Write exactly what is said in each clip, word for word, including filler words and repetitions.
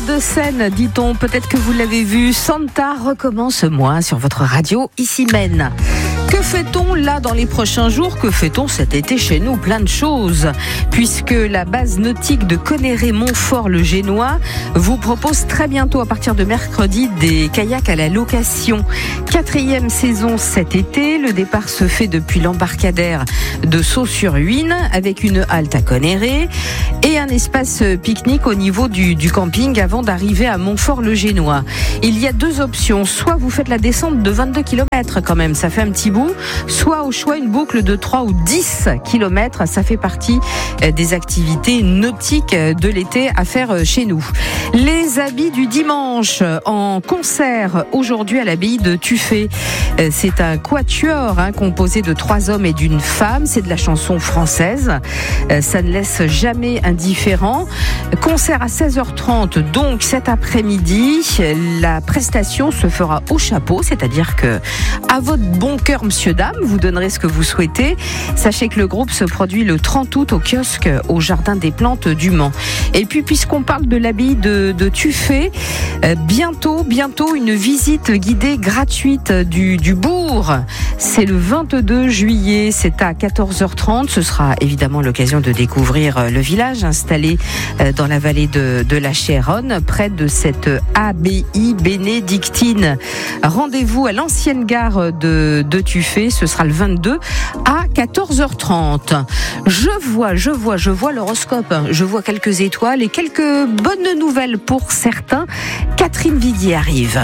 de scène, dit-on. Peut-être que vous l'avez vu. Santa recommence moins sur votre radio, ici Maine. Que fait-on là dans les prochains jours? Que fait-on cet été chez nous? Plein de choses. Puisque la base nautique de Connerré-Montfort-le-Génois vous propose très bientôt, à partir de mercredi, des kayaks à la location. Quatrième saison cet été. Le départ se fait depuis l'embarcadère de Sceaux-sur-Huisne avec une halte à Connerré et un espace pique-nique au niveau du, du camping avant d'arriver à Montfort-le-Génois. Il y a deux options. Soit vous faites la descente de vingt-deux kilomètres quand même, ça fait un petit bout. Soit au choix une boucle de trois ou dix kilomètres, ça fait partie des activités nautiques de l'été à faire chez nous. Les habits du dimanche en concert aujourd'hui à l'abbaye de Tuffet. C'est un quatuor hein, composé de trois hommes et d'une femme. C'est de la chanson française. Ça ne laisse jamais indifférent. Concert à seize heures trente, donc cet après-midi. La prestation se fera au chapeau, c'est-à-dire que à votre bon cœur, monsieur, dame, vous donnerez ce que vous souhaitez. Sachez que le groupe se produit le trente août au kiosque au Jardin des Plantes du Mans. Et puis, puisqu'on parle de l'abbaye de, de Tuffet, euh, bientôt, bientôt une visite guidée gratuite du, du bourg. C'est le vingt-deux juillet, c'est à quatorze heures trente. Ce sera évidemment l'occasion de découvrir le village installé dans la vallée de, de la Chéronne, près de cette abbaye bénédictine. Rendez-vous à l'ancienne gare de, de Tuffet, ce sera le vingt-deux à quatorze heures trente. Je vois, je vois, je vois l'horoscope, je vois quelques étoiles et quelques bonnes nouvelles pour certains. Catherine Viguier arrive.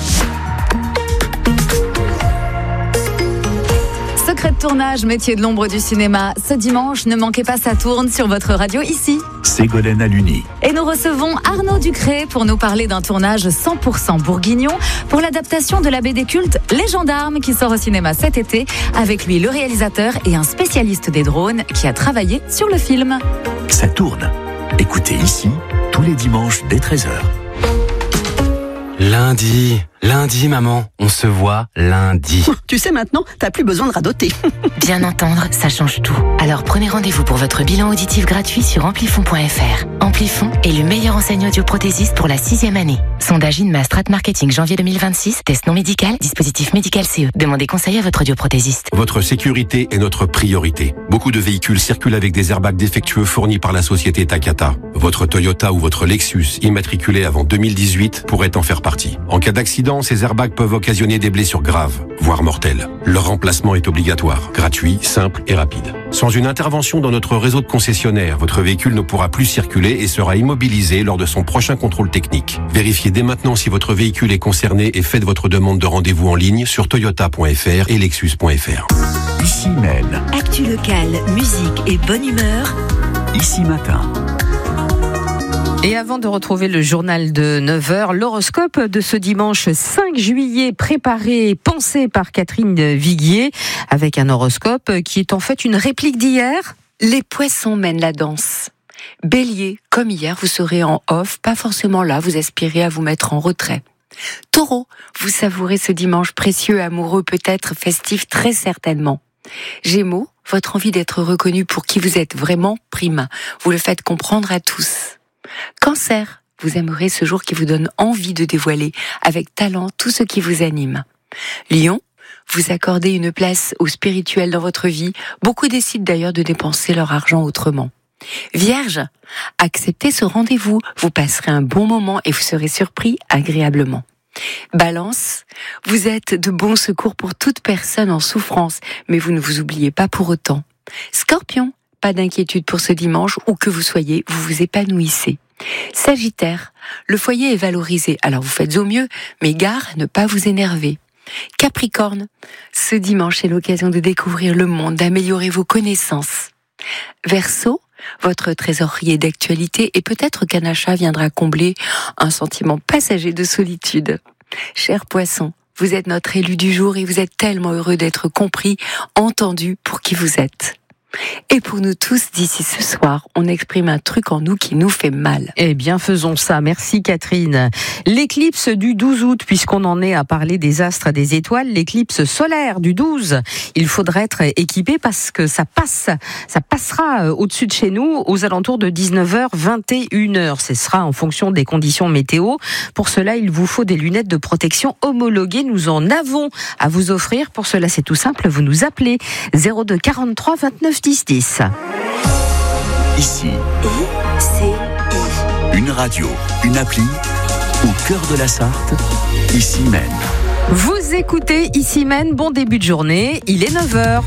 Secret de tournage, métier de l'ombre du cinéma. Ce dimanche, ne manquez pas, ça tourne sur votre radio ici. Ségolène Aluni. Et nous recevons Arnaud Ducré pour nous parler d'un tournage cent pour cent bourguignon pour l'adaptation de la B D culte Les Gendarmes qui sort au cinéma cet été. Avec lui, le réalisateur et un spécialiste des drones qui a travaillé sur le film. Ça tourne. Écoutez ici, tous les dimanches dès treize heures. Lundi, lundi maman, on se voit lundi. Tu sais maintenant, t'as plus besoin de radoter. Bien entendre, ça change tout. Alors prenez rendez-vous pour votre bilan auditif gratuit sur amplifon point f r. Amplifon est le meilleur enseigne audioprothésiste pour la sixième année. Sondage INMA Strat Marketing janvier deux mille vingt-six, test non médical, dispositif médical C E. Demandez conseil à votre audioprothésiste. Votre sécurité est notre priorité. Beaucoup de véhicules circulent avec des airbags défectueux fournis par la société Takata. Votre Toyota ou votre Lexus, immatriculé avant deux mille dix-huit, pourrait en faire partie. En cas d'accident, ces airbags peuvent occasionner des blessures graves, voire mortelles. Leur remplacement est obligatoire, gratuit, simple et rapide. Sans une intervention dans notre réseau de concessionnaires, votre véhicule ne pourra plus circuler et sera immobilisé lors de son prochain contrôle technique. Vérifiez dès maintenant si votre véhicule est concerné et faites votre demande de rendez-vous en ligne sur toyota point f r et lexus point f r. Ici Maine. Actu locale, musique et bonne humeur. Ici Matin. Et avant de retrouver le journal de neuf heures, l'horoscope de ce dimanche cinq juillet, préparé et pensé par Catherine Viguier, avec un horoscope qui est en fait une réplique d'hier. Les poissons mènent la danse. Bélier, comme hier, vous serez en off, pas forcément là, vous aspirez à vous mettre en retrait. Taureau, vous savourez ce dimanche précieux, amoureux, peut-être festif, très certainement. Gémeaux, votre envie d'être reconnu pour qui vous êtes vraiment prime. Vous le faites comprendre à tous. Cancer, vous aimerez ce jour qui vous donne envie de dévoiler avec talent tout ce qui vous anime. Lion, vous accordez une place au spirituel dans votre vie. Beaucoup décident d'ailleurs de dépenser leur argent autrement. Vierge, acceptez ce rendez-vous, vous passerez un bon moment et vous serez surpris agréablement. Balance, vous êtes de bons secours pour toute personne en souffrance, mais vous ne vous oubliez pas pour autant. Scorpion, pas d'inquiétude pour ce dimanche, où que vous soyez, vous vous épanouissez. Sagittaire, le foyer est valorisé, alors vous faites au mieux, mais gare à ne pas vous énerver. Capricorne, ce dimanche est l'occasion de découvrir le monde, d'améliorer vos connaissances. Verseau, votre trésorier d'actualité et peut-être qu'un achat viendra combler un sentiment passager de solitude. Cher Poisson, vous êtes notre élu du jour et vous êtes tellement heureux d'être compris, entendu pour qui vous êtes. Et pour nous tous, d'ici ce soir, on exprime un truc en nous qui nous fait mal. Eh bien, faisons ça. Merci Catherine. L'éclipse du douze août, puisqu'on en est à parler des astres et des étoiles, l'éclipse solaire du douze. Il faudrait être équipé parce que ça passe, ça passera au-dessus de chez nous aux alentours de dix-neuf heures vingt et une heures. Ce sera en fonction des conditions météo. Pour cela, il vous faut des lunettes de protection homologuées. Nous en avons à vous offrir. Pour cela, c'est tout simple. Vous nous appelez zéro deux quarante-trois vingt-neuf dix dix. Ici, I C I. une radio, une appli, au cœur de la Sarthe, ici même. Vous écoutez Ici Mène, bon début de journée, il est neuf heures.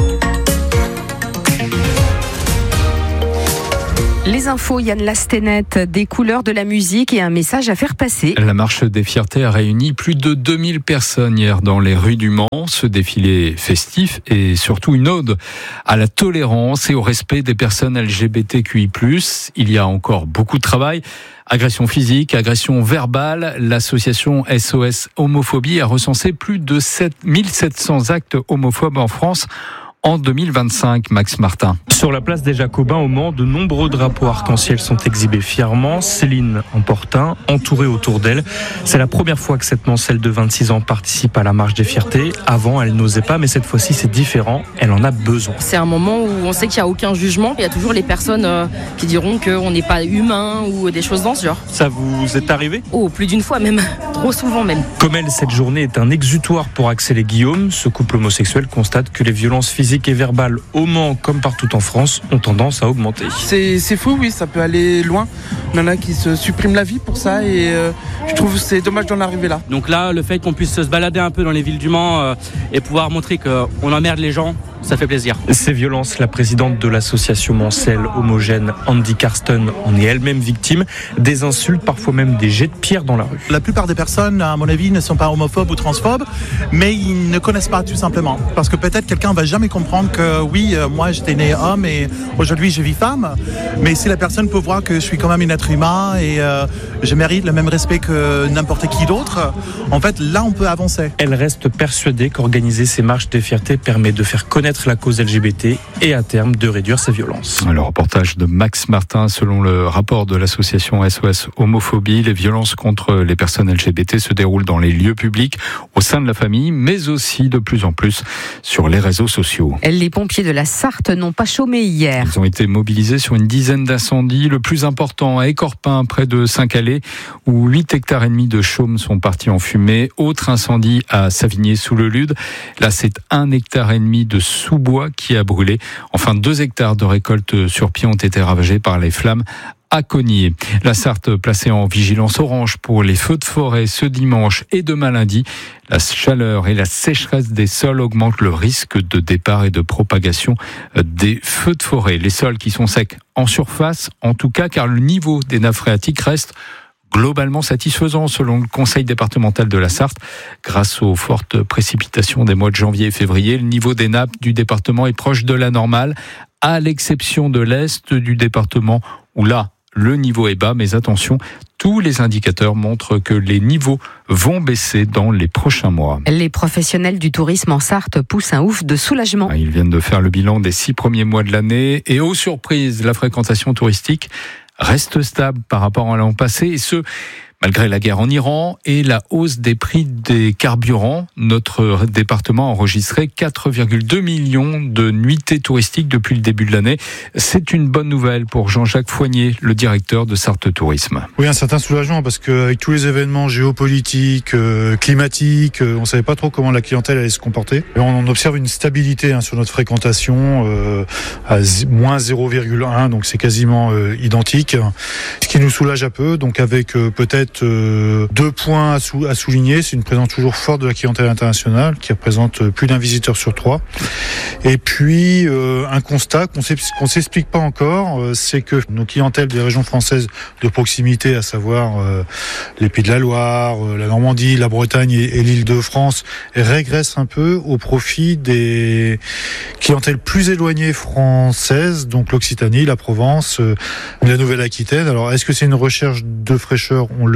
Les infos, Yann Lastenet, des couleurs de la musique et un message à faire passer. La marche des fiertés a réuni plus de deux mille personnes hier dans les rues du Mans. Ce défilé festif et surtout une ode à la tolérance et au respect des personnes L G B T Q I plus. Il y a encore beaucoup de travail. Agression physique, agression verbale. L'association S O S Homophobie a recensé plus de sept mille sept cents actes homophobes en France en deux mille vingt-cinq, Max Martin. Sur la place des Jacobins au Mans, de nombreux drapeaux arc-en-ciel sont exhibés fièrement. Céline en porte un, entourée autour d'elle. C'est la première fois que cette Mancelle de vingt-six ans participe à la marche des fiertés. Avant, elle n'osait pas, mais cette fois-ci, c'est différent. Elle en a besoin. C'est un moment où on sait qu'il n'y a aucun jugement. Il y a toujours les personnes euh, qui diront qu'on n'est pas humain ou des choses dans ce genre. Ça vous est arrivé ? Oh, plus d'une fois même. Trop souvent même. Comme elle, cette journée est un exutoire pour Axel et Guillaume. Ce couple homosexuel constate que les violences physiques et verbales au Mans, comme partout en France, ont tendance à augmenter. C'est, c'est fou, oui, ça peut aller loin. Il y en a qui se suppriment la vie pour ça et euh, je trouve que c'est dommage d'en arriver là. Donc là, le fait qu'on puisse se balader un peu dans les villes du Mans euh, et pouvoir montrer qu'on emmerde les gens, ça fait plaisir. Ces violences, la présidente de l'association Mancelle homogène, Andy Karsten, en est elle-même victime. Des insultes, parfois même des jets de pierre dans la rue. La plupart des personnes, à mon avis, ne sont pas homophobes ou transphobes, mais ils ne connaissent pas tout simplement. Parce que peut-être quelqu'un ne va jamais comprendre que oui, moi j'étais né homme et aujourd'hui je vis femme. Mais si la personne peut voir que je suis quand même un être humain et euh, je mérite le même respect que n'importe qui d'autre, en fait là on peut avancer. Elle reste persuadée qu'organiser ces marches des fiertés permet de faire connaître la cause L G B T et à terme de réduire ces violences. Le reportage de Max Martin, selon le rapport de l'association S O S Homophobie, les violences contre les personnes L G B T se déroulent dans les lieux publics, au sein de la famille, mais aussi de plus en plus sur les réseaux sociaux. Les pompiers de la Sarthe n'ont pas chômé hier. Ils ont été mobilisés sur une dizaine d'incendies, le plus important à Écorpin, près de Saint-Calais, où huit hectares et demi de chaumes sont partis en fumée. Autre incendie à Savigné-sous-le-Lude. Là, c'est un hectare et demi de sous-bois qui a brûlé. Enfin, deux hectares de récolte sur pied ont été ravagés par les flammes à Cognier. La Sarthe placée en vigilance orange pour les feux de forêt ce dimanche et demain lundi. La chaleur et la sécheresse des sols augmentent le risque de départ et de propagation des feux de forêt. Les sols qui sont secs en surface, en tout cas, car le niveau des nappes phréatiques reste globalement satisfaisant selon le conseil départemental de la Sarthe. Grâce aux fortes précipitations des mois de janvier et février, le niveau des nappes du département est proche de la normale, à l'exception de l'est du département où là, le niveau est bas, mais attention, tous les indicateurs montrent que les niveaux vont baisser dans les prochains mois. Les professionnels du tourisme en Sarthe poussent un ouf de soulagement. Ils viennent de faire le bilan des six premiers mois de l'année et aux surprises, la fréquentation touristique reste stable par rapport à l'an passé, et ce, malgré la guerre en Iran et la hausse des prix des carburants. Notre département a enregistré quatre virgule deux millions de nuitées touristiques depuis le début de l'année. C'est une bonne nouvelle pour Jean-Jacques Foignet, le directeur de Sarthe Tourisme. Oui, un certain soulagement, parce qu'avec tous les événements géopolitiques, euh, climatiques, euh, on ne savait pas trop comment la clientèle allait se comporter. Et on observe une stabilité hein, sur notre fréquentation euh, à z- moins zéro virgule un, donc c'est quasiment euh, identique. Ce qui nous soulage un peu, donc avec euh, peut-être Euh, deux points à, sou- à souligner. C'est une présence toujours forte de la clientèle internationale qui représente plus d'un visiteur sur trois. Et puis euh, un constat qu'on ne s'explique pas encore, euh, c'est que nos clientèles des régions françaises de proximité, à savoir euh, les Pays de la Loire, euh, la Normandie, la Bretagne et, et l'Île-de-France, régressent un peu au profit des clientèles plus éloignées françaises, donc l'Occitanie, la Provence, euh, la Nouvelle-Aquitaine. Alors est-ce que c'est une recherche de fraîcheur? On le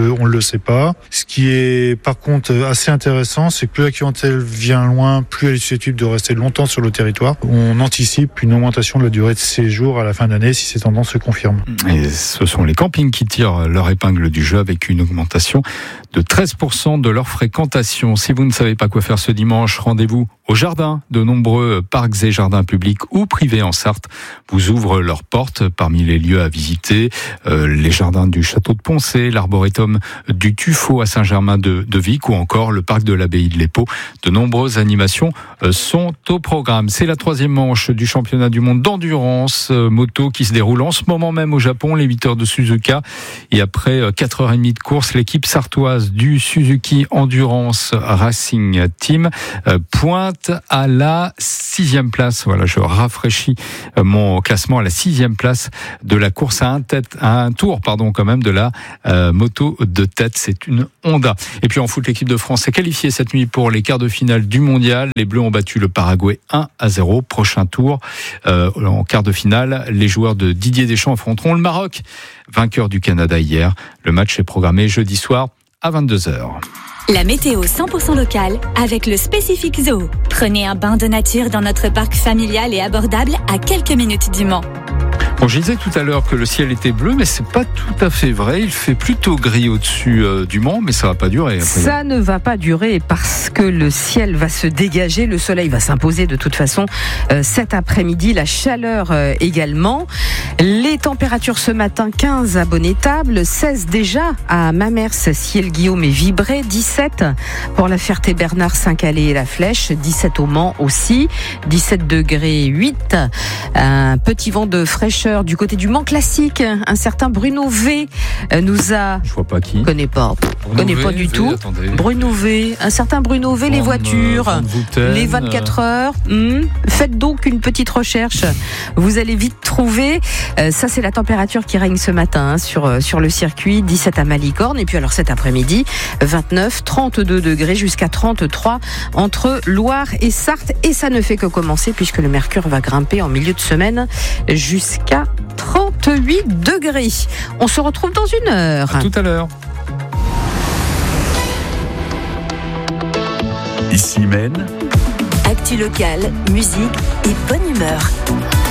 le, on le sait pas. Ce qui est par contre assez intéressant, c'est que plus la clientèle vient loin, plus elle est susceptible de rester longtemps sur le territoire. On anticipe une augmentation de la durée de séjour à la fin d'année si ces tendances se confirment. Et ce sont les campings qui tirent leur épingle du jeu avec une augmentation de treize pour cent de leur fréquentation. Si vous ne savez pas quoi faire ce dimanche, rendez-vous au jardin. De nombreux parcs et jardins publics ou privés en Sarthe vous ouvrent leurs portes. Parmi les lieux à visiter, euh, les jardins du château de Poncé, l'arboretum du Tuffeau à Saint-Germain-de-Vic ou encore le parc de l'abbaye de l'Épau. De nombreuses animations euh, sont au programme. C'est la troisième manche du championnat du monde d'endurance euh, moto qui se déroule en ce moment même au Japon, les huit heures de Suzuka. Et après euh, quatre heures trente de course, l'équipe sartoise du Suzuki Endurance Racing Team euh, pointe à la sixième place. Voilà, je rafraîchis euh, mon classement à la sixième place de la course à un, tête, à un tour pardon, quand même de la euh, moto de tête. C'est une Honda. Et puis en foot, l'équipe de France est qualifiée cette nuit pour les quarts de finale du mondial. Les Bleus ont battu le Paraguay un à zéro. Prochain tour, euh, en quart de finale, les joueurs de Didier Deschamps affronteront le Maroc, vainqueur du Canada hier. Le match est programmé jeudi soir à vingt-deux heures. La météo cent pour cent locale avec le Spécifique Zoo. Prenez un bain de nature dans notre parc familial et abordable à quelques minutes du Mans. Bon, je disais tout à l'heure que le ciel était bleu, mais c'est pas tout à fait vrai. Il fait plutôt gris au-dessus euh, du Mans, mais ça va pas durer. Après. Ça ne va pas durer parce que le ciel va se dégager, le soleil va s'imposer de toute façon euh, cet après-midi, la chaleur euh, également. Les températures ce matin, quinze à Bonnétable, seize déjà à Mamers, Ciel-Guillaume et Vibré, dix-sept pour la Ferté-Bernard, Saint-Calais et la Flèche, dix-sept au Mans aussi, dix-sept degrés huit. Un petit vent de fraîcheur du côté du Mans classique. Un certain Bruno V nous a... Je vois pas qui. Connais pas. Bruno Connais v, pas du v, tout. Attendez. Bruno V. Un certain Bruno V, les Van, voitures, Van Vouten, les vingt-quatre heures. Hmm. Faites donc une petite recherche. Vous allez vite trouver. Euh, ça, c'est la température qui règne ce matin hein, sur, sur le circuit. dix-sept à Malicorne. Et puis alors cet après-midi, vingt-neuf, trente-deux degrés jusqu'à trente-trois entre Loire et Sarthe. Et ça ne fait que commencer puisque le mercure va grimper en milieu de semaine jusqu'à trente-huit degrés. On se retrouve dans une heure. À tout à l'heure. Ici Maine. Actu locale, musique et bonne humeur.